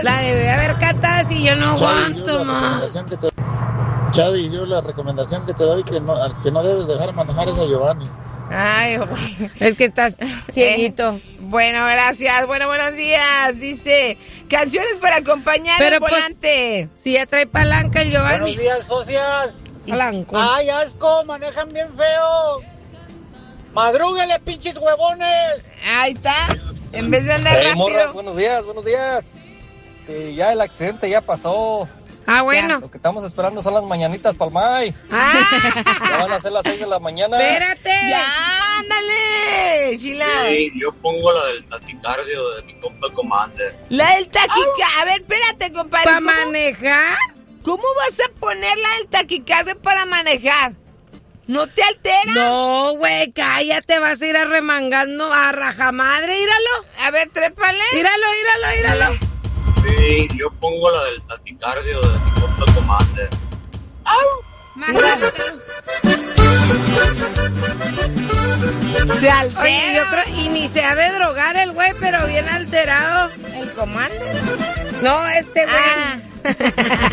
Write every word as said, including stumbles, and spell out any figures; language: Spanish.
La debe haber catado y yo no aguanto más. Chavi, yo la recomendación que te doy que no, que no debes dejar manejar es a Giovanni. Ay, güey. Es que estás cieguito. Eh, bueno, gracias. Bueno, buenos días. Dice, canciones para acompañar Pero el volante. Pues, si ya trae palanca el Giovanni. Buenos días, socias. Palanco. Ay, asco, manejan bien feo. Madrúguele, pinches huevones. Ahí está. En vez de andar Hey, rápido. morras, buenos días, buenos días. Eh, ya el accidente ya pasó. Ah, bueno. Lo que estamos esperando son las mañanitas para el May. Ah. Ya van a ser las seis de la mañana. Espérate. Ya, ándale, Sheila. Sí, yo pongo la del taquicardio de mi compa Commander. La del taquicardio. A ver, espérate, compadre. ¿Para ¿Cómo- manejar? ¿Cómo vas a poner la del taquicardio para manejar? ¿No te altera? No, güey, cállate, vas a ir arremangando a rajamadre, íralo. A ver, trépale. Íralo, íralo, íralo. Sí, yo pongo la del taquicardio de mi compa Commander. Se altera. Oye, yo creo, y ni se ha de drogar el güey, pero bien alterado. El comando. No, este güey. Ah.